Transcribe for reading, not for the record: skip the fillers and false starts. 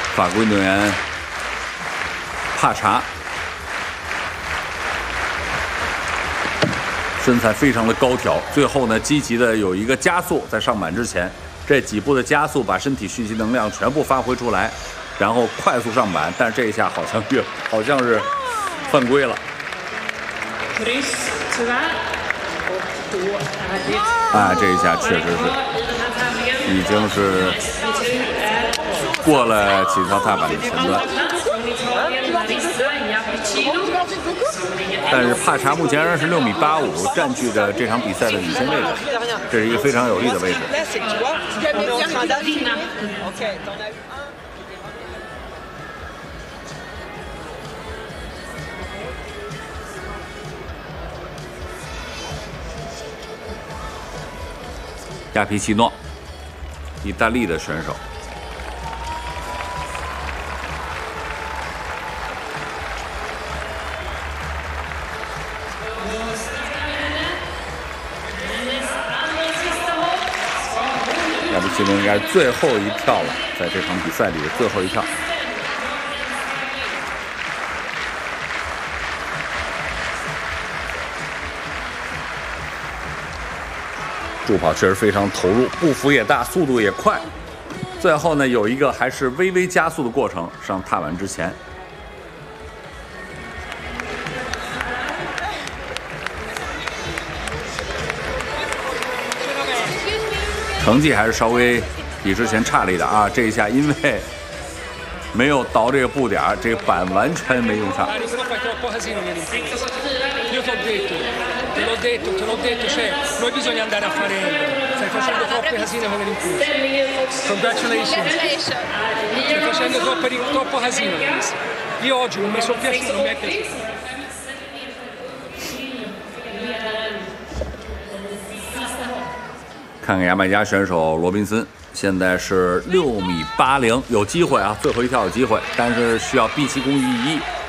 法国运动员帕查身材非常的高挑，最后呢积极的有一个加速，在上板之前这几步的加速，把身体蓄积能量全部发挥出来，然后快速上板，但是这一下好像是犯规了。啊，这一下确实是已经是过了起跳踏板的前端。但是帕查目前仍然是6.85米，占据着这场比赛的领先位置，这是一个非常有利的位置。亚皮奇诺，意大利的选手。亚皮奇诺应该是最后一跳了，在这场比赛里的最后一跳。助跑确实非常投入，步幅也大，速度也快。最后呢，有一个还是微微加速的过程，上踏板之前。成绩还是稍微比之前差了一点啊！这一下因为没有倒这个步点，这个板完全没用上。 Te l'ho detto, cioè, noi bisogna andare a fare, stai facendo troppe casine con l'impulso. Congratulations. Stai facendo troppo casino. Io oggi non mi sono piaciuto, non mi è piaciuto. 看看牙买加选手罗宾森，现在是6.80米，有机会啊，最后一跳有机会，但是需要毕其功于一役。